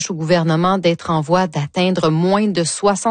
au gouvernement d'être en voie d'atteindre moins de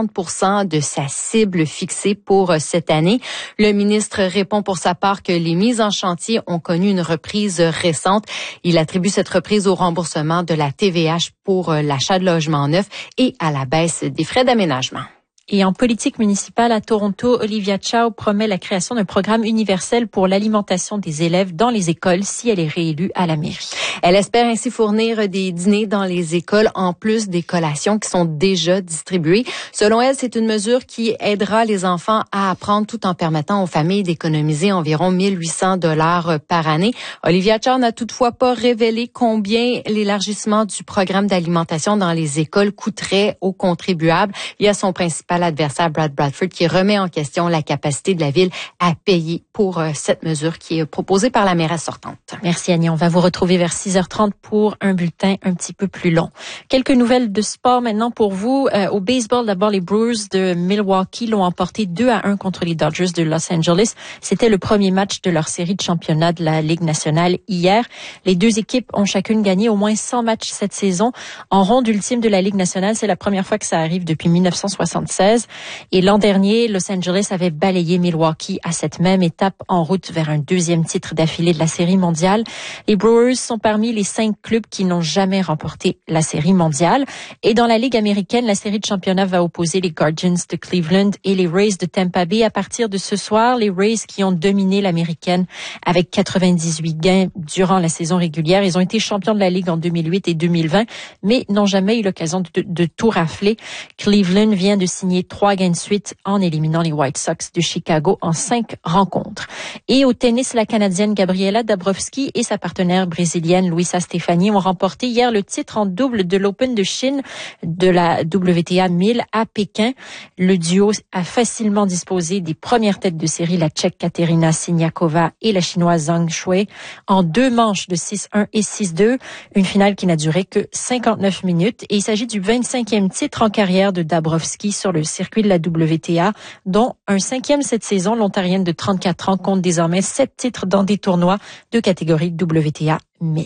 60% de sa cible fixée pour cette année. Le ministre répond pour sa part que les mises en chantier ont connu une reprise récente. Il attribue cette reprise au remboursement de la TVH pour l'achat de logements neufs et à la baisse des frais d'aménagement. Et en politique municipale à Toronto, Olivia Chow promet la création d'un programme universel pour l'alimentation des élèves dans les écoles si elle est réélue à la mairie. Elle espère ainsi fournir des dîners dans les écoles en plus des collations qui sont déjà distribuées. Selon elle, c'est une mesure qui aidera les enfants à apprendre tout en permettant aux familles d'économiser environ 1800 $ par année. Olivia Chow n'a toutefois pas révélé combien l'élargissement du programme d'alimentation dans les écoles coûterait aux contribuables. Il y a son principal adversaire, Brad Bradford, qui remet en question la capacité de la ville à payer pour cette mesure qui est proposée par la mairesse sortante. Merci Annie. On va vous retrouver vers 6h30 pour un bulletin un petit peu plus long. Quelques nouvelles de sport maintenant pour vous. Au baseball, d'abord, les Brewers de Milwaukee l'ont emporté 2-1 contre les Dodgers de Los Angeles. C'était le premier match de leur série de championnat de la Ligue nationale hier. Les deux équipes ont chacune gagné au moins 100 matchs cette saison. En ronde ultime de la Ligue nationale, c'est la première fois que ça arrive depuis 1976. Et l'an dernier, Los Angeles avait balayé Milwaukee à cette même étape en route vers un deuxième titre d'affilée de la Série mondiale. Les Brewers sont parmi les 5 clubs qui n'ont jamais remporté la Série mondiale. Et dans la Ligue américaine, la série de championnat va opposer les Guardians de Cleveland et les Rays de Tampa Bay. À partir de ce soir, les Rays qui ont dominé l'américaine avec 98 gains durant la saison régulière. Ils ont été champions de la Ligue en 2008 et 2020, mais n'ont jamais eu l'occasion de tout rafler. Cleveland vient de signer 3 gains de suite en éliminant les White Sox de Chicago en 5 rencontres. Et au tennis, la Canadienne Gabriela Dabrowski et sa partenaire brésilienne Luisa Stefani ont remporté hier le titre en double de l'Open de Chine de la WTA 1000 à Pékin. Le duo a facilement disposé des premières têtes de série, la Tchèque Katerina Siniakova et la Chinoise Zhang Shuai, en 2 manches de 6-1 et 6-2. Une finale qui n'a duré que 59 minutes. Et il s'agit du 25e titre en carrière de Dabrowski sur le circuit de la WTA, dont un 5e cette saison. L'Ontarienne de 34 ans compte désormais 7 titres dans des tournois de catégorie WTA 1000.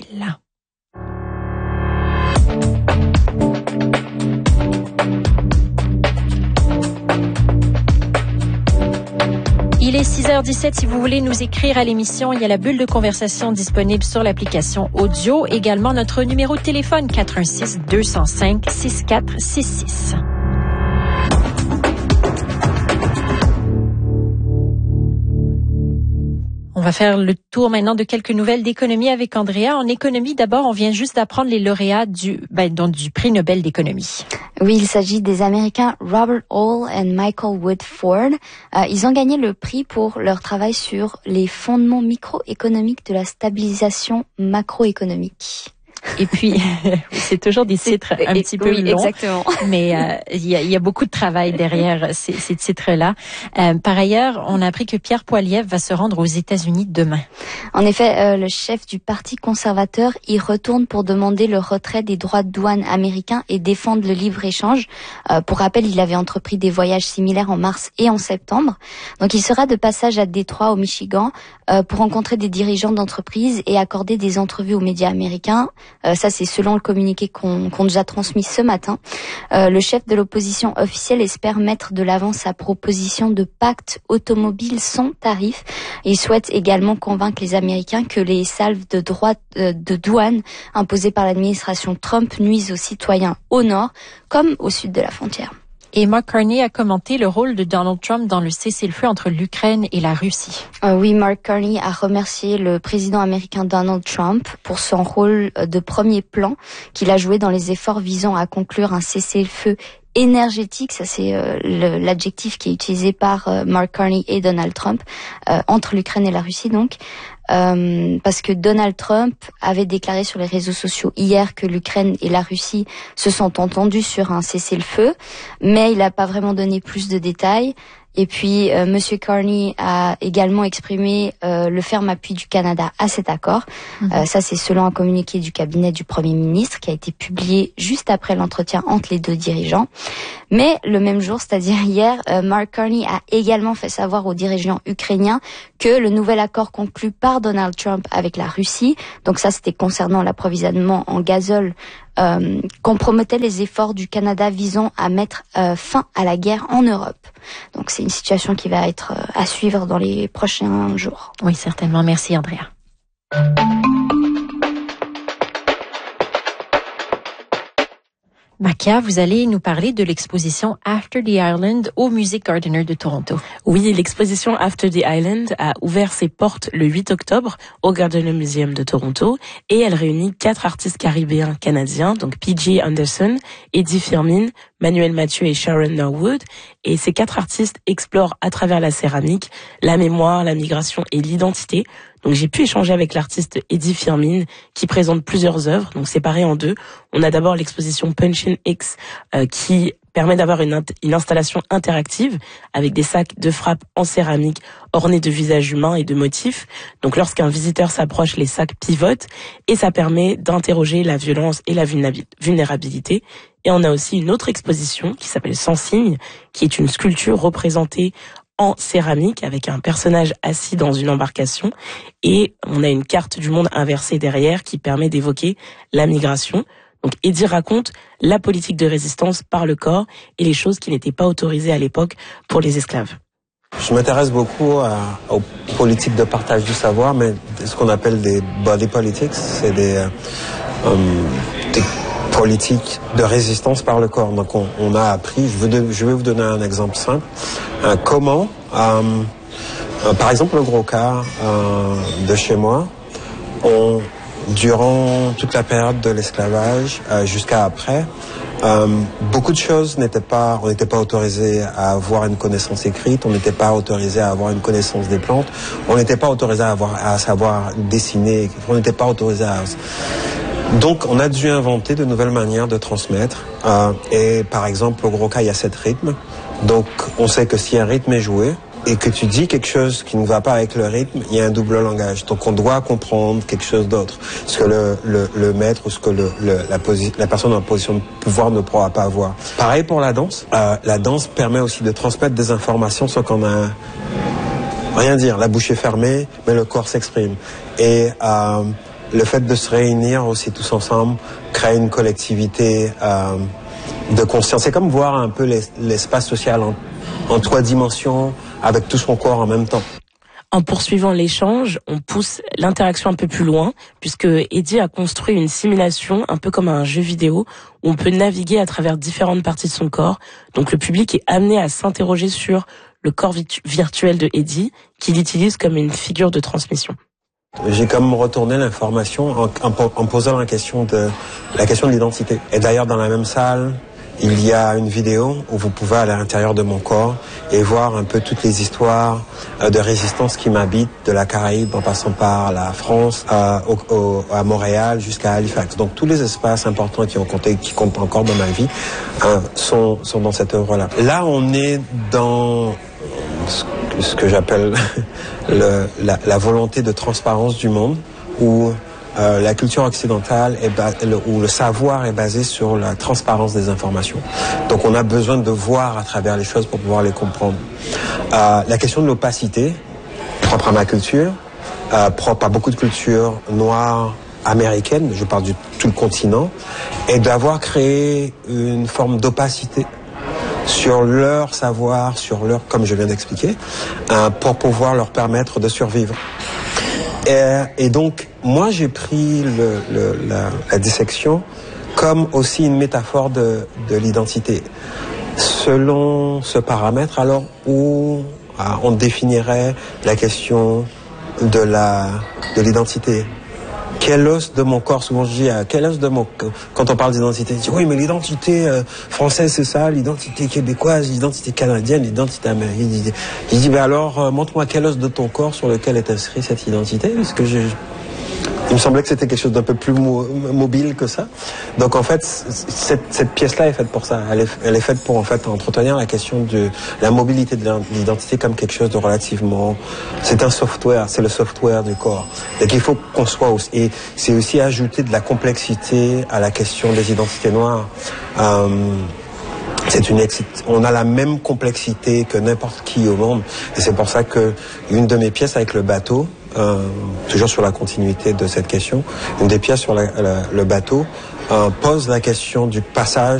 Il est 6h17. Si vous voulez nous écrire à l'émission, il y a la bulle de conversation disponible sur l'application audio. Également notre numéro de téléphone 416-205-6466. On va faire le tour maintenant de quelques nouvelles d'économie avec Andrea. En économie, d'abord, on vient juste d'apprendre les lauréats du prix Nobel d'économie. Oui, il s'agit des Américains Robert Hall et Michael Woodford. Ils ont gagné le prix pour leur travail sur les fondements microéconomiques de la stabilisation macroéconomique. Et puis, c'est toujours des titres un petit peu longs. Exactement. Mais il y a beaucoup de travail derrière ces titres-là. Par ailleurs, on a appris que Pierre Poilievre va se rendre aux États-Unis demain. En effet, le chef du Parti conservateur y retourne pour demander le retrait des droits de douane américains et défendre le libre-échange. Pour rappel, il avait entrepris des voyages similaires en mars et en septembre. Donc, il sera de passage à Détroit, au Michigan, pour rencontrer des dirigeants d'entreprises et accorder des entrevues aux médias américains. Ça, c'est selon le communiqué qu'on nous a transmis ce matin. Le chef de l'opposition officielle espère mettre de l'avant sa proposition de pacte automobile sans tarif. Il souhaite également convaincre les Américains que les salves de droits de douane imposées par l'administration Trump nuisent aux citoyens au nord comme au sud de la frontière. Et Mark Carney a commenté le rôle de Donald Trump dans le cessez-le-feu entre l'Ukraine et la Russie. Oui, Mark Carney a remercié le président américain Donald Trump pour son rôle de premier plan qu'il a joué dans les efforts visant à conclure un cessez-le-feu énergétique, ça c'est l'adjectif qui est utilisé par Mark Carney et Donald Trump, entre l'Ukraine et la Russie donc. Parce que Donald Trump avait déclaré sur les réseaux sociaux hier que l'Ukraine et la Russie se sont entendus sur un cessez-le-feu, mais il n'a pas vraiment donné plus de détails. Et puis, Monsieur Carney a également exprimé le ferme appui du Canada à cet accord. Ça, c'est selon un communiqué du cabinet du Premier ministre qui a été publié juste après l'entretien entre les deux dirigeants. Mais le même jour, c'est-à-dire hier, Mark Carney a également fait savoir aux dirigeants ukrainiens que le nouvel accord conclu par Donald Trump avec la Russie, donc ça c'était concernant l'approvisionnement en gazole compromettait les efforts du Canada visant à mettre fin à la guerre en Europe. Donc c'est une situation qui va être à suivre dans les prochains jours. Oui, certainement. Merci, Andrea. Makia, vous allez nous parler de l'exposition After the Island au Music Gardener de Toronto. Oui, l'exposition After the Island a ouvert ses portes le 8 octobre au Gardner Museum de Toronto et elle réunit 4 artistes caribéens canadiens, donc PJ Anderson, Eddie Firmin, Manuel Mathieu et Sharon Norwood. Et ces 4 artistes explorent à travers la céramique la mémoire, la migration et l'identité. Donc j'ai pu échanger avec l'artiste Eddie Firmin qui présente plusieurs œuvres, donc séparées en 2. On a d'abord l'exposition Punch-In X qui permet d'avoir une installation interactive avec des sacs de frappe en céramique ornés de visages humains et de motifs. Donc lorsqu'un visiteur s'approche, les sacs pivotent et ça permet d'interroger la violence et la vulnérabilité. Et on a aussi une autre exposition qui s'appelle Sans signe, qui est une sculpture représentée en céramique avec un personnage assis dans une embarcation et on a une carte du monde inversée derrière qui permet d'évoquer la migration. Donc Eddie raconte la politique de résistance par le corps et les choses qui n'étaient pas autorisées à l'époque pour les esclaves. Je m'intéresse beaucoup aux politiques de partage du savoir, mais ce qu'on appelle des body politics, c'est des politique de résistance par le corps. Donc on a appris, je vais vous donner un exemple simple, comment, par exemple le gros cas de chez moi, durant toute la période de l'esclavage jusqu'à après, beaucoup de choses on n'était pas autorisé à avoir une connaissance écrite, on n'était pas autorisé à avoir une connaissance des plantes, on n'était pas autorisé à savoir dessiner, on n'était pas autorisé à... Donc, on a dû inventer de nouvelles manières de transmettre. Et par exemple, au gros cas, il y a 7 rythmes. Donc, on sait que si un rythme est joué et que tu dis quelque chose qui ne va pas avec le rythme, il y a un double langage. Donc, on doit comprendre quelque chose d'autre. Ce que le maître ou ce que la personne en position de pouvoir ne pourra pas avoir. Pareil pour la danse. La danse permet aussi de transmettre des informations sans qu'on a rien dire. La bouche est fermée, mais le corps s'exprime. Et le fait de se réunir aussi tous ensemble crée une collectivité de conscience. C'est comme voir un peu l'espace social en 3 dimensions avec tout son corps en même temps. En poursuivant l'échange, on pousse l'interaction un peu plus loin puisque Eddie a construit une simulation un peu comme un jeu vidéo où on peut naviguer à travers différentes parties de son corps. Donc le public est amené à s'interroger sur le corps virtuel de Eddie qu'il utilise comme une figure de transmission. J'ai comme retourné l'information en posant la question de l'identité. Et d'ailleurs, dans la même salle, il y a une vidéo où vous pouvez aller à l'intérieur de mon corps et voir un peu toutes les histoires de résistance qui m'habitent, de la Caraïbe en passant par la France, à Montréal jusqu'à Halifax. Donc tous les espaces importants qui comptent encore dans ma vie sont dans cette œuvre-là. Là, on est dans ce que j'appelle la volonté de transparence du monde, où la culture occidentale où le savoir est basé sur la transparence des informations. Donc on a besoin de voir à travers les choses pour pouvoir les comprendre. La question de l'opacité, propre à ma culture, propre à beaucoup de cultures noires américaines, je parle de tout le continent, et d'avoir créé une forme d'opacité sur leur savoir, comme je viens d'expliquer, pour pouvoir leur permettre de survivre. Et donc, moi, j'ai pris la dissection comme aussi une métaphore de l'identité. Selon ce paramètre, alors où on définirait la question de l'identité. Quel os de mon corps, souvent je dis, quel os de mon corps, quand on parle d'identité, je dis, oui, mais l'identité française, c'est ça, l'identité québécoise, l'identité canadienne, l'identité américaine. Je dis, alors, montre-moi quel os de ton corps sur lequel est inscrit cette identité, parce que il me semblait que c'était quelque chose d'un peu plus mobile que ça. Donc en fait, cette pièce-là est faite pour ça. Elle est faite pour en fait entretenir la question de la mobilité de l'identité comme quelque chose de relativement... C'est un software, c'est le software du corps. Donc il faut qu'on soit aussi... Et c'est aussi ajouter de la complexité à la question des identités noires. On a la même complexité que n'importe qui au monde. Et c'est pour ça que une de mes pièces avec le bateau, toujours sur la continuité de cette question, une des pièces sur le bateau pose la question du passage